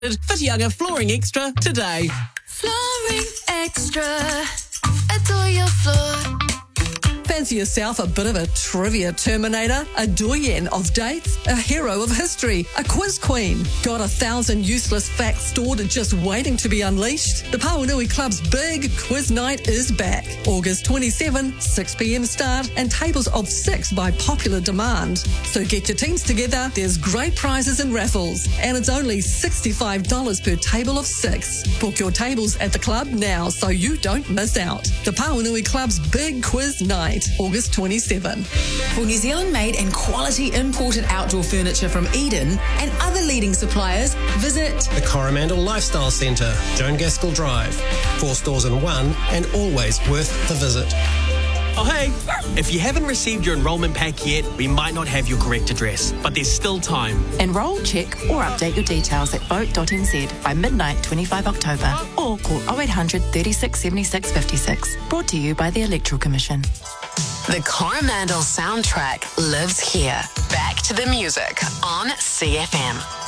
Fit Younger Flooring Extra today. Flooring Extra. Adore your floor. Fancy yourself a bit of a trivia terminator, a doyen of dates, a hero of history, a quiz queen? Got 1,000 useless facts stored just waiting to be unleashed? The Pauanui Club's big quiz night is back. August 27, 6 p.m. start, and tables of 6 by popular demand. So get your teams together, there's great prizes and raffles, and it's only $65 per table of 6. Book your tables at the club now so you don't miss out. The Pauanui Club's big quiz night. August 27. For New Zealand-made and quality imported outdoor furniture from Eden and other leading suppliers, visit the Coromandel Lifestyle Centre, Joan Gaskell Drive. 4 stores in one and always worth the visit. Oh, hey, if you haven't received your enrolment pack yet, we might not have your correct address, but there's still time. Enrol, check or update your details at vote.nz by midnight 25 October or call 0800 36 76 56. Brought to you by the Electoral Commission. The Coromandel soundtrack lives here. Back to the music on CFM.